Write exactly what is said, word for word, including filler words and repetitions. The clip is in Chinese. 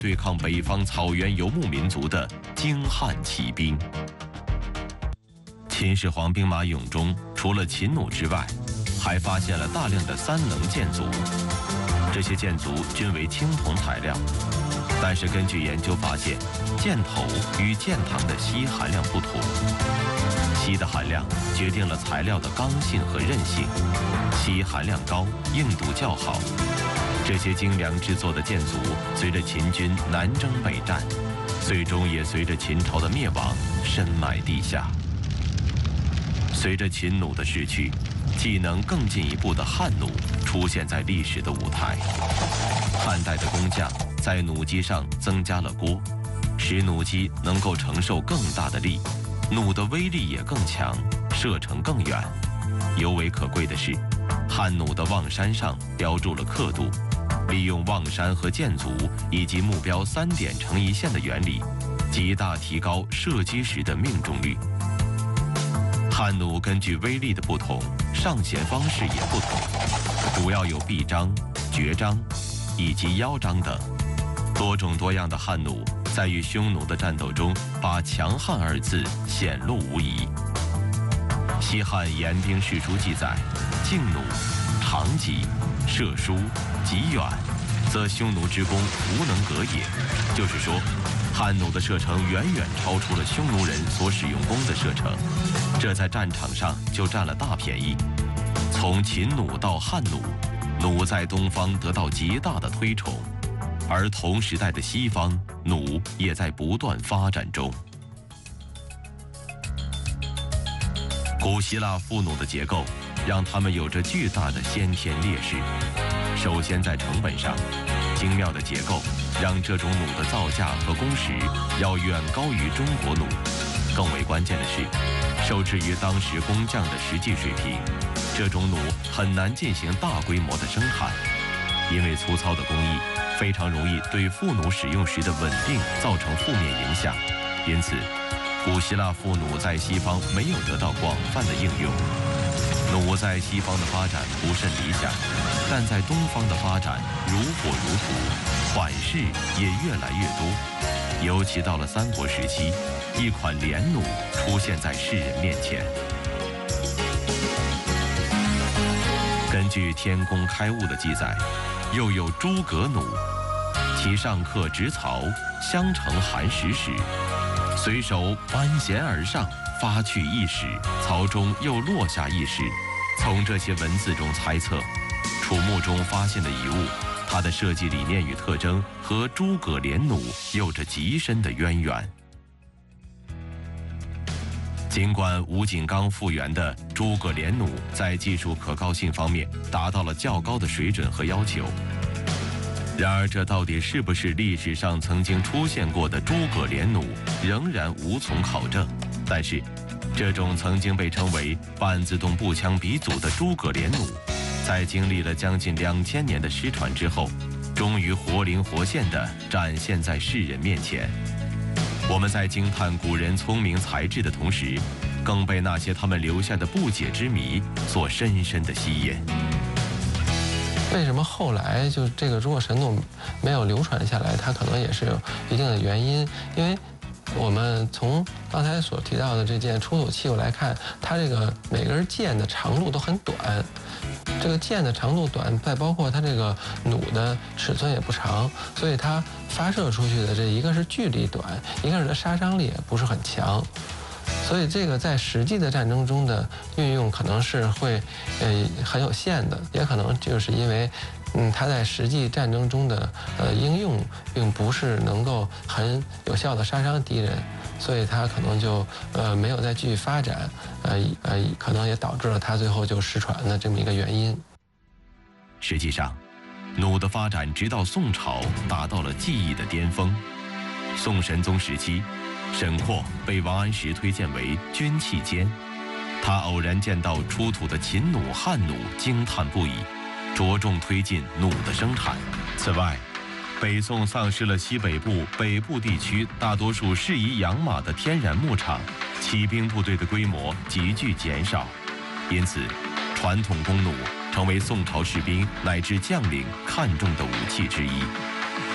对抗北方草原游牧民族的精悍骑兵。秦始皇兵马俑中，除了秦弩之外，还发现了大量的三棱箭卒，这些箭卒均为青铜材料。但是根据研究发现，箭头与箭膛的锡含量不同，锡的含量决定了材料的刚性和韧性，锡含量高，硬度较好。这些精良制作的箭卒，随着秦军南征北战，最终也随着秦朝的灭亡深埋地下。随着秦弩的逝去，技能更进一步的汉弩出现在历史的舞台。汉代的工匠在弩机上增加了锅，使弩机能够承受更大的力，弩的威力也更强，射程更远。尤为可贵的是，汉弩的望山上标注了刻度，利用望山和箭卒以及目标三点成一线的原理，极大提高射击时的命中率。汉弩根据威力的不同，上弦方式也不同，主要有臂章、绝章以及腰章等。多种多样的汉弩在与匈奴的战斗中，把强悍二字显露无遗。西汉严兵事书记载，劲弩、长戟、射疏、极远，则匈奴之功无能格也。就是说，汉弩的射程远远超出了匈奴人所使用弓的射程，这在战场上就占了大便宜。从秦弩到汉弩，弩在东方得到极大的推崇，而同时代的西方，弩也在不断发展中。古希腊副弩的结构让他们有着巨大的先天劣势。首先在成本上，精妙的结构让这种弩的造价和工时要远高于中国弩。更为关键的是，受制于当时工匠的实际水平，这种弩很难进行大规模的生产，因为粗糙的工艺非常容易对副弩使用时的稳定造成负面影响。因此，古希腊副弩在西方没有得到广泛的应用。弩在西方的发展不甚理想，但在东方的发展如火如荼，款式也越来越多。尤其到了三国时期，一款连弩出现在世人面前。根据《天工开物》的记载，又有诸葛弩，其上刻直曹，相承寒食时，随手弯弦而上，发去一矢，曹中又落下一矢。从这些文字中猜测，楚墓中发现的遗物，它的设计理念与特征和诸葛连弩有着极深的渊源。尽管吴景刚复原的诸葛连弩在技术可靠性方面达到了较高的水准和要求，然而这到底是不是历史上曾经出现过的诸葛连弩，仍然无从考证。但是，这种曾经被称为半自动步枪鼻祖的诸葛连弩，在经历了将近两千年的失传之后，终于活灵活现地展现在世人面前。我们在惊叹古人聪明才智的同时，更被那些他们留下的不解之谜所深深地吸引。 为什么后来就这个诸葛神弩没有流传下来？它可能也是有一定的原因，因为我们从刚才所提到的这件出土器物来看，它这个每根箭的长度都很短，这个箭的长度短，再包括它这个弩的尺寸也不长，所以它发射出去的这一个是距离短，一个是它杀伤力也不是很强。所以这个在实际的战争中的运用可能是会呃很有限的，也可能就是因为嗯它在实际战争中的呃应用并不是能够很有效的杀伤敌人，所以它可能就呃没有再继续发展，呃呃可能也导致了它最后就失传的这么一个原因。 实际上，弩的发展直到宋朝达到了技艺的巅峰。宋神宗时期，沈括被王安石推荐为军器监，他偶然见到出土的秦弩、汉弩，惊叹不已，着重推进弩的生产。此外，北宋丧失了西北部、北部地区大多数适宜养马的天然牧场，骑兵部队的规模急剧减少，因此，传统弓弩成为宋朝士兵乃至将领看重的武器之一。